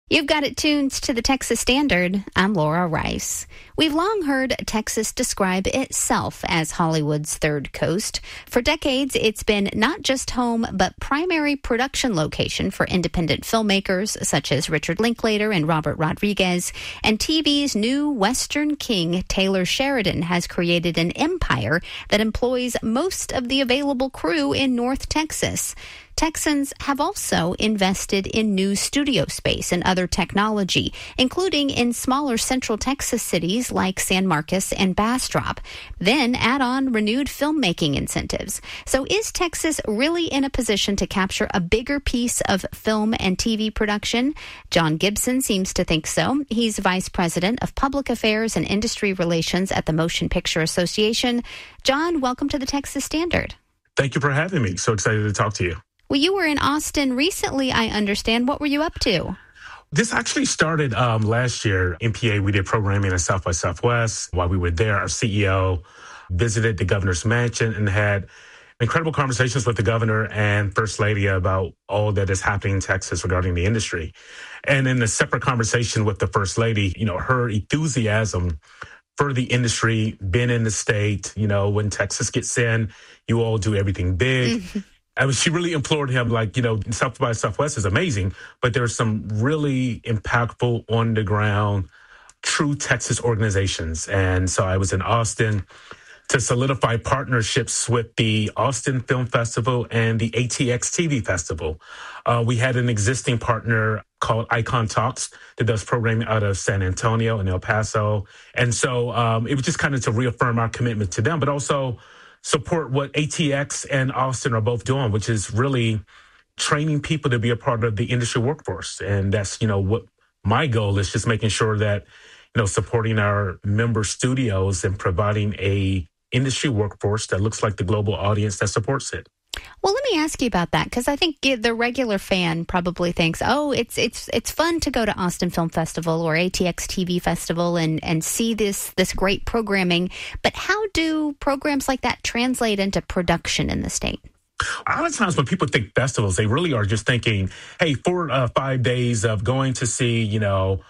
You've got it tuned to the Texas Standard. I'm Laura Rice. We've long heard Texas describe itself as Hollywood's third coast. For decades, it's been not just home, but primary production location for independent filmmakers such as Richard Linklater and Robert Rodriguez. And TV's new Western king, Taylor Sheridan, has created an empire that employs most of the available crew in North Texas. Texans have also invested in new studio space and other technology, including in smaller central Texas cities like San Marcos and Bastrop. Then add on renewed filmmaking incentives. So is Texas really in a position to capture a bigger piece of film and TV production? John Gibson seems to think so. He's Vice President of Public Affairs and Industry Relations at the Motion Picture Association. John, welcome to the Texas Standard. Thank you for having me. So excited to talk to you. Well, you were in Austin recently, I understand. What were you up to? This actually started last year. MPA, we did programming in South by Southwest. While we were there, our CEO visited the governor's mansion and had incredible conversations with the governor and First Lady about all that is happening in Texas regarding the industry. And in a separate conversation with the First Lady, her enthusiasm for the industry, being in the state, when Texas gets in, you all do everything big. She really implored him, South by Southwest is amazing, but there's some really impactful, on-the-ground, true Texas organizations. And so I was in Austin to solidify partnerships with the Austin Film Festival and the ATX TV Festival. We had an existing partner called Icon Talks that does programming out of San Antonio and El Paso. And so it was just kind of to reaffirm our commitment to them, but also support what ATX and Austin are both doing, which is really training people to be a part of the industry workforce. And that's, what my goal is, just making sure that, supporting our member studios and providing a industry workforce that looks like the global audience that supports it. Well, let me ask you about that, because I think the regular fan probably thinks, it's fun to go to Austin Film Festival or ATX TV Festival and see this great programming. But how do programs like that translate into production in the state? A lot of times when people think festivals, they really are just thinking, hey, 4 or 5 days of going to see,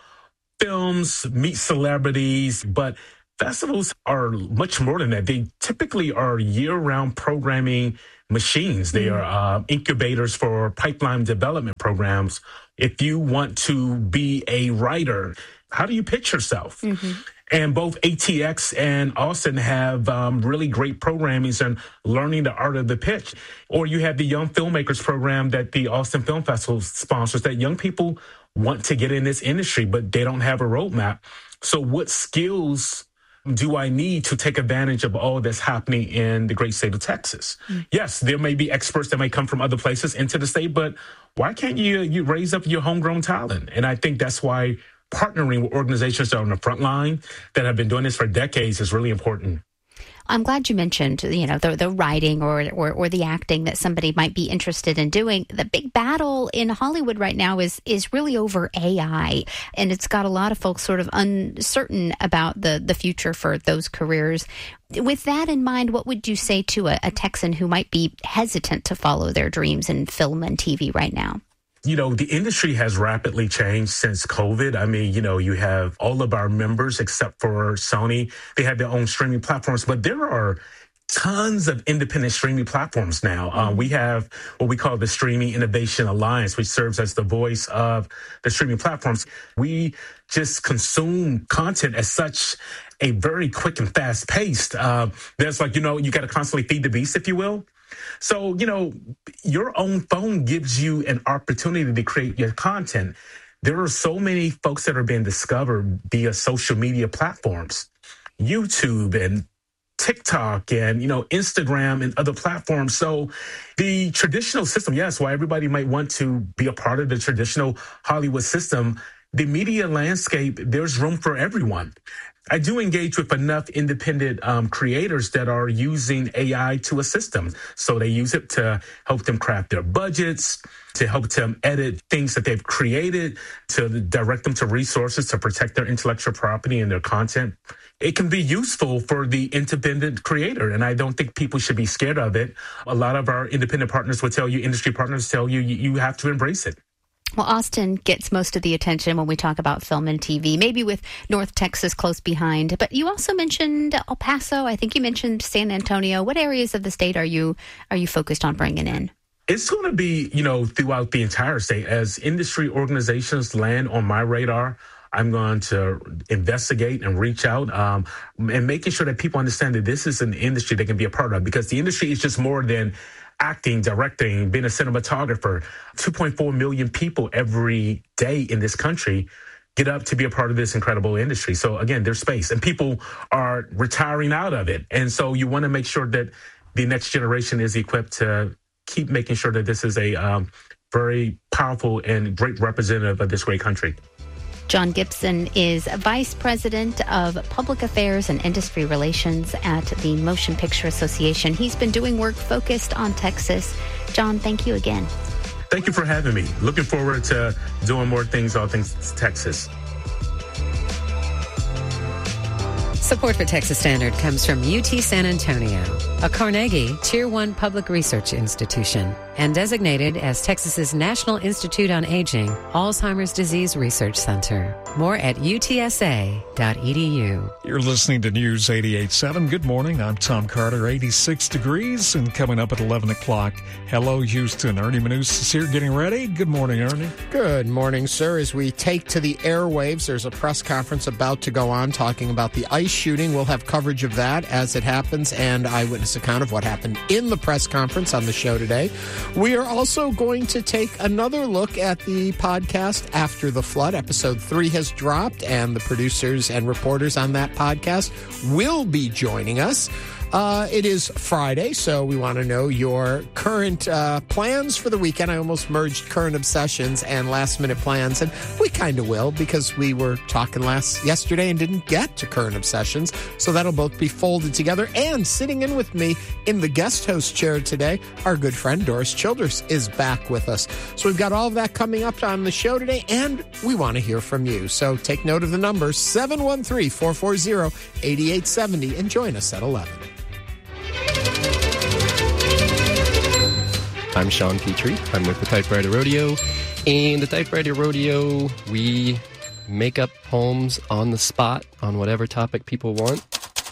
films, meet celebrities, but festivals are much more than that. They typically are year-round programming machines. They are incubators for pipeline development programs. If you want to be a writer, how do you pitch yourself? And both ATX and Austin have really great programming and learning the art of the pitch. Or you have the Young Filmmakers program that the Austin Film Festival sponsors, that young people want to get in this industry, but they don't have a roadmap. So what skills do I need to take advantage of all that's happening in the great state of Texas? Yes, there may be experts that may come from other places into the state, but why can't you raise up your homegrown talent? And I think that's why partnering with organizations that are on the front line that have been doing this for decades is really important. I'm glad you mentioned, the writing or the acting that somebody might be interested in doing. The big battle in Hollywood right now is really over AI, and it's got a lot of folks sort of uncertain about the future for those careers. With that in mind, what would you say to a Texan who might be hesitant to follow their dreams in film and TV right now? The industry has rapidly changed since COVID. I mean, you have all of our members, except for Sony, they have their own streaming platforms, but there are tons of independent streaming platforms now. We have what we call the Streaming Innovation Alliance, which serves as the voice of the streaming platforms. We just consume content at such a very quick and fast paced. There's you got to constantly feed the beast, if you will. So, your own phone gives you an opportunity to create your content. There are so many folks that are being discovered via social media platforms, YouTube and TikTok and, Instagram and other platforms. So the traditional system, yes, while everybody might want to be a part of the traditional Hollywood system, the media landscape, there's room for everyone. I do engage with enough independent creators that are using AI to assist them. So they use it to help them craft their budgets, to help them edit things that they've created, to direct them to resources to protect their intellectual property and their content. It can be useful for the independent creator, and I don't think people should be scared of it. A lot of our independent partners will tell you, industry partners tell you, you have to embrace it. Well, Austin gets most of the attention when we talk about film and TV, maybe with North Texas close behind. But you also mentioned El Paso. I think you mentioned San Antonio. What areas of the state are you focused on bringing in? It's going to be, throughout the entire state. As industry organizations land on my radar, I'm going to investigate and reach out and making sure that people understand that this is an industry they can be a part of, because the industry is just more than acting, directing, being a cinematographer. 2.4 million people every day in this country get up to be a part of this incredible industry. So again, there's space and people are retiring out of it. And so you want to make sure that the next generation is equipped to keep making sure that this is a very powerful and great representative of this great country. John Gibson is Vice President of Public Affairs and Industry Relations at the Motion Picture Association. He's been doing work focused on Texas. John, thank you again. Thank you for having me. Looking forward to doing more things, all things Texas. Support for Texas Standard comes from UT San Antonio, a Carnegie Tier 1 public research institution, and designated as Texas's National Institute on Aging Alzheimer's Disease Research Center. More at utsa.edu. You're listening to News 88.7. Good morning. I'm Tom Carter. 86 degrees, and coming up at 11 o'clock, hello, Houston. Ernie Manous is here getting ready. Good morning, Ernie. Good morning, sir. As we take to the airwaves, there's a press conference about to go on talking about the ICE shooting. We'll have coverage of that as it happens and eyewitness account of what happened in the press conference on the show today. We are also going to take another look at the podcast After the Flood. Episode 3 has dropped, and the producers and reporters on that podcast will be joining us. It is Friday, so we want to know your current plans for the weekend. I almost merged current obsessions and last-minute plans, and we kind of will, because we were talking yesterday and didn't get to current obsessions, so that'll both be folded together. And sitting in with me in the guest host chair today, our good friend Doris Childers is back with us. So we've got all of that coming up on the show today, and we want to hear from you. So take note of the number, 713-440-8870, and join us at 11. I'm Sean Petrie. I'm with the Typewriter Rodeo. In the Typewriter Rodeo, we make up poems on the spot on whatever topic people want.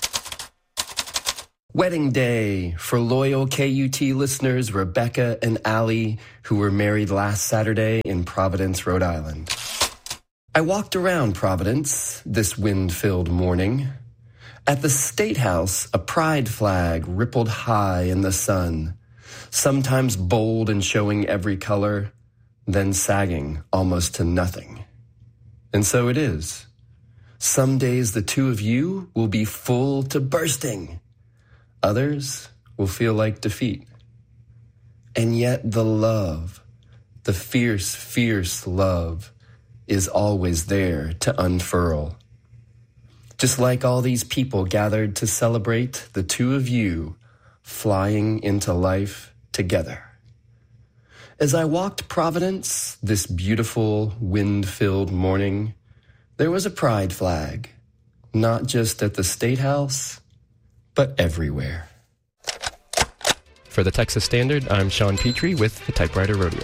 Wedding Day for loyal KUT listeners Rebecca and Allie, who were married last Saturday in Providence, Rhode Island. I walked around Providence this wind-filled morning. At the State House, a pride flag rippled high in the sun, sometimes bold and showing every color, then sagging almost to nothing. And so it is. Some days the two of you will be full to bursting. Others will feel like defeat. And yet the love, the fierce, fierce love, is always there to unfurl. Just like all these people gathered to celebrate the two of you flying into life together. As I walked Providence this beautiful wind-filled morning, there was a pride flag, not just at the State House, but everywhere. For the Texas Standard, I'm Sean Petrie with the Typewriter Rodeo.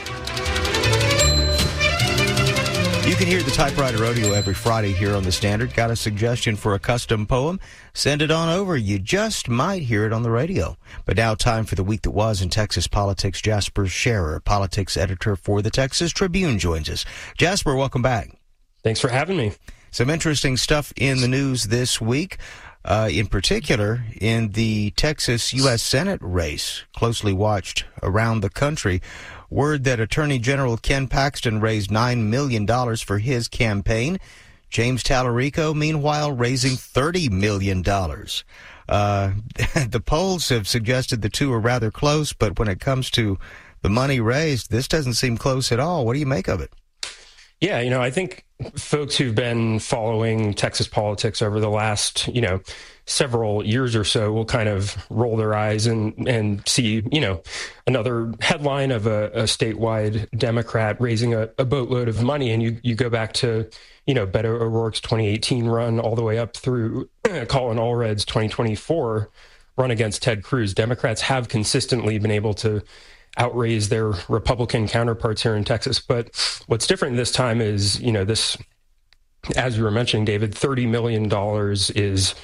You can hear the Typewriter Rodeo every Friday here on the Standard. Got a suggestion for a custom poem? Send it on over. You just might hear it on the radio. But now time for the week that was in Texas politics. Jasper Scherer, politics editor for the Texas Tribune, joins us. Jasper, welcome back. Thanks for having me. Some interesting stuff in the news this week. In particular, in the Texas U.S. Senate race, closely watched around the country. Word that Attorney General Ken Paxton raised $9 million for his campaign. James Tallarico, meanwhile, raising $30 million. The polls have suggested the two are rather close, but when it comes to the money raised, this doesn't seem close at all. What do you make of it? Yeah, I think folks who've been following Texas politics over the last, several years or so will kind of roll their eyes and see, another headline of a statewide Democrat raising a boatload of money. And you go back to, Beto O'Rourke's 2018 run all the way up through Colin Allred's 2024 run against Ted Cruz. Democrats have consistently been able to outraise their Republican counterparts here in Texas. But what's different this time is, this, as you were mentioning, David, $30 million is,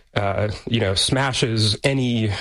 smashes any,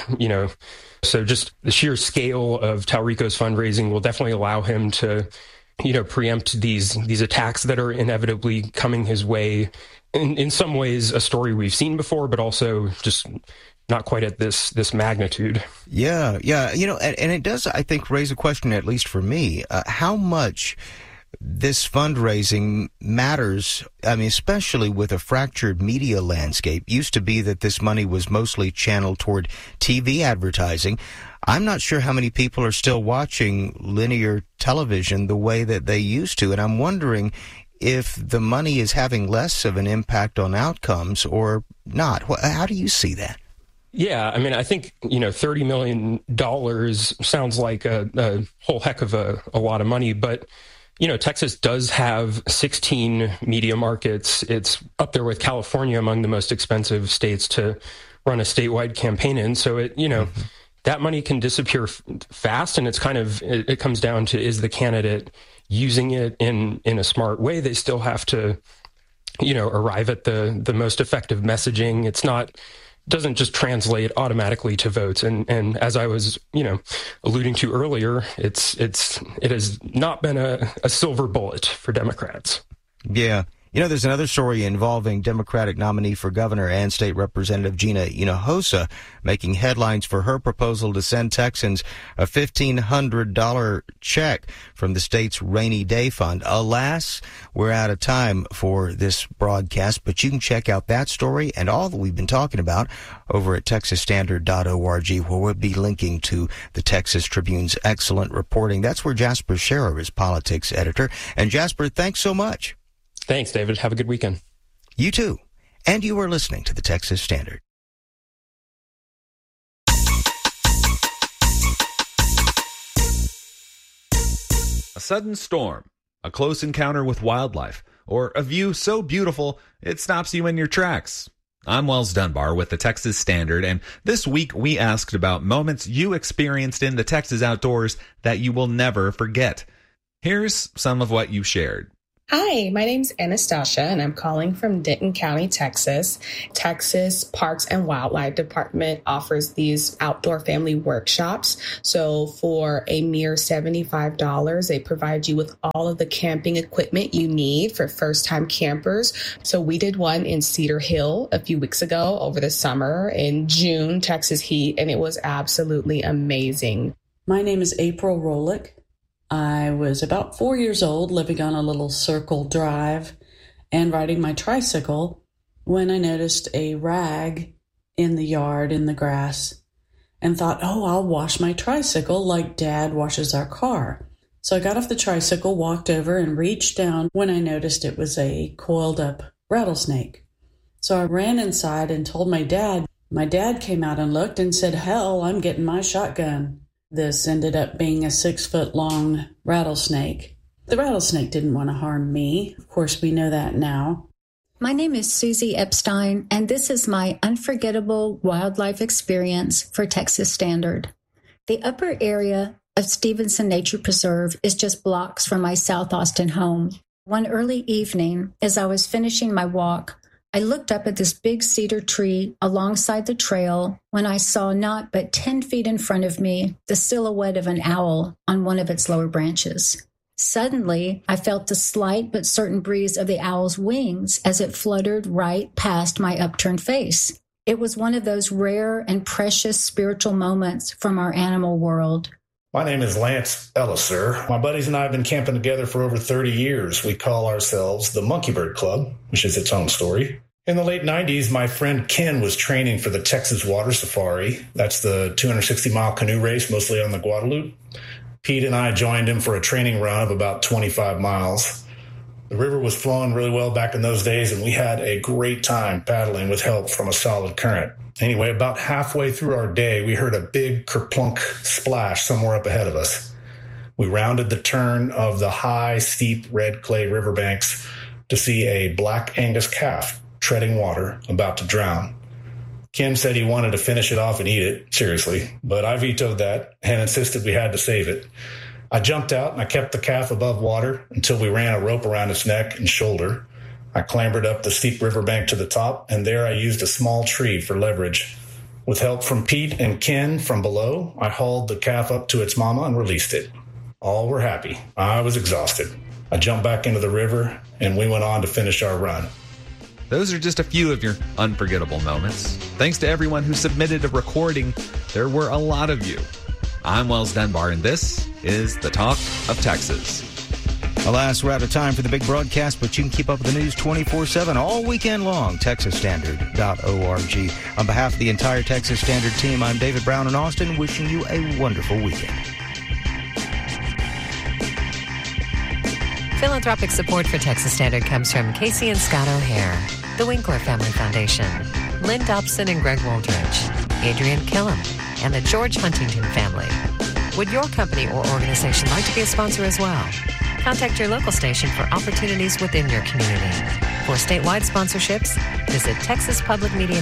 so just the sheer scale of Talrico's fundraising will definitely allow him to, preempt these attacks that are inevitably coming his way. In some ways, a story we've seen before, but also just not quite at this magnitude. Yeah. And it does, I think, raise a question, at least for me, how much this fundraising matters, especially with a fractured media landscape. Used to be that this money was mostly channeled toward TV advertising. I'm not sure how many people are still watching linear television the way that they used to, and I'm wondering if the money is having less of an impact on outcomes or not. How do you see that? Yeah, I think, $30 million sounds like a whole heck of a lot of money, but Texas does have 16 media markets. It's up there with California among the most expensive states to run a statewide campaign in. So that money can disappear fast, and it comes down to, is the candidate using it in a smart way? They still have to, arrive at the most effective messaging. Doesn't just translate automatically to votes. And as I was, alluding to earlier, it has not been a silver bullet for Democrats. Yeah. There's another story involving Democratic nominee for governor and state representative Gina Hinojosa making headlines for her proposal to send Texans a $1,500 check from the state's rainy day fund. Alas, we're out of time for this broadcast, but you can check out that story and all that we've been talking about over at texasstandard.org, where we'll be linking to the Texas Tribune's excellent reporting. That's where Jasper Scherer is politics editor. And Jasper, thanks so much. Thanks, David. Have a good weekend. You too. And you are listening to the Texas Standard. A sudden storm, a close encounter with wildlife, or a view so beautiful it stops you in your tracks. I'm Wells Dunbar with the Texas Standard, and this week we asked about moments you experienced in the Texas outdoors that you will never forget. Here's some of what you shared. Hi, my name's Anastasia, and I'm calling from Denton County, Texas. Texas Parks and Wildlife Department offers these outdoor family workshops. So for a mere $75, they provide you with all of the camping equipment you need for first-time campers. So we did one in Cedar Hill a few weeks ago over the summer in June, Texas heat, and it was absolutely amazing. My name is April Rolick. I was about 4 years old, living on a little circle drive and riding my tricycle when I noticed a rag in the yard in the grass and thought, I'll wash my tricycle like Dad washes our car. So I got off the tricycle, walked over and reached down when I noticed it was a coiled up rattlesnake. So I ran inside and told my dad. My dad came out and looked and said, "Hell, I'm getting my shotgun." This ended up being a 6-foot-long rattlesnake. The rattlesnake didn't want to harm me. Of course, we know that now. My name is Susie Epstein, and this is my unforgettable wildlife experience for Texas Standard. The upper area of Stevenson Nature Preserve is just blocks from my South Austin home. One early evening, as I was finishing my walk, I looked up at this big cedar tree alongside the trail when I saw not but 10 feet in front of me the silhouette of an owl on one of its lower branches. Suddenly, I felt the slight but certain breeze of the owl's wings as it fluttered right past my upturned face. It was one of those rare and precious spiritual moments from our animal world. My name is Lance Elliser. My buddies and I have been camping together for over 30 years. We call ourselves the Monkey Bird Club, which is its own story. In the late 90s, my friend Ken was training for the Texas Water Safari. That's the 260-mile canoe race, mostly on the Guadalupe. Pete and I joined him for a training run of about 25 miles. The river was flowing really well back in those days, and we had a great time paddling with help from a solid current. Anyway, about halfway through our day, we heard a big kerplunk splash somewhere up ahead of us. We rounded the turn of the high, steep red clay riverbanks to see a black Angus calf treading water, about to drown. Kim said he wanted to finish it off and eat it, seriously, but I vetoed that and insisted we had to save it. I jumped out and I kept the calf above water until we ran a rope around its neck and shoulder. I clambered up the steep riverbank to the top, and there I used a small tree for leverage. With help from Pete and Ken from below, I hauled the calf up to its mama and released it. All were happy. I was exhausted. I jumped back into the river, and we went on to finish our run. Those are just a few of your unforgettable moments. Thanks to everyone who submitted a recording. There were a lot of you. I'm Wells Dunbar, and this is The Talk of Texas. Alas, we're out of time for the big broadcast, but you can keep up with the news 24/7 all weekend long. TexasStandard.org. On behalf of the entire Texas Standard team, I'm David Brown in Austin, wishing you a wonderful weekend. Philanthropic support for Texas Standard comes from Casey and Scott O'Hare, the Winkler Family Foundation, Lynn Dobson and Greg Waldridge, Adrian Killam, and the George Huntington family. Would your company or organization like to be a sponsor as well? Contact your local station for opportunities within your community. For statewide sponsorships, visit Texas Public Media